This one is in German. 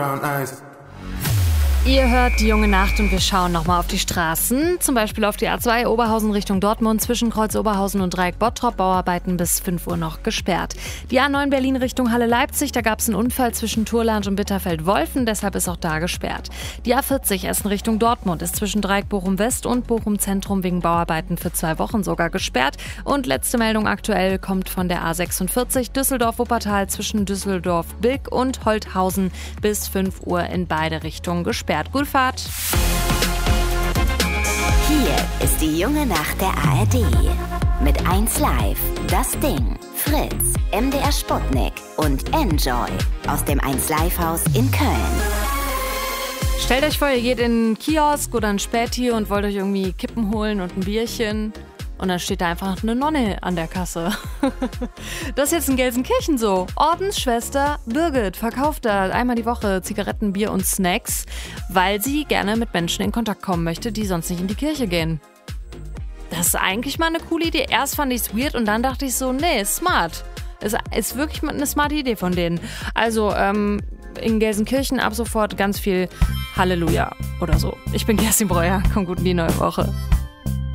Ihr hört Die junge Nacht und wir schauen nochmal auf die Straßen. Zum Beispiel auf die A2 Oberhausen Richtung Dortmund zwischen Kreuz Oberhausen und Dreieck Bottrop. Bauarbeiten bis 5 Uhr noch gesperrt. Die A9 Berlin Richtung Halle Leipzig, da gab es einen Unfall zwischen Turlange und Bitterfeld-Wolfen, deshalb ist auch da gesperrt. Die A40 Essen Richtung Dortmund ist zwischen Dreieck Bochum West und Bochum Zentrum wegen Bauarbeiten für 2 Wochen sogar gesperrt. Und letzte Meldung aktuell kommt von der A46 Düsseldorf-Wuppertal zwischen Düsseldorf-Bilk und Holthausen bis 5 Uhr in beide Richtungen gesperrt. Gute Fahrt. Hier ist die junge Nacht der ARD. Mit 1Live, Das Ding, Fritz, MDR Sputnik und Enjoy aus dem 1Live-Haus in Köln. Stellt euch vor, ihr geht in einen Kiosk oder ein Späti und wollt euch irgendwie Kippen holen und ein Bierchen. Und dann steht da einfach eine Nonne an der Kasse. Das ist jetzt in Gelsenkirchen so. Ordensschwester Birgit verkauft da einmal die Woche Zigaretten, Bier und Snacks, weil sie gerne mit Menschen in Kontakt kommen möchte, die sonst nicht in die Kirche gehen. Das ist eigentlich mal eine coole Idee. Erst fand ich es weird und dann dachte ich so, nee, smart. Es ist wirklich eine smarte Idee von denen. Also in Gelsenkirchen ab sofort ganz viel Halleluja oder so. Ich bin Kerstin Breuer. Kommt gut in die neue Woche.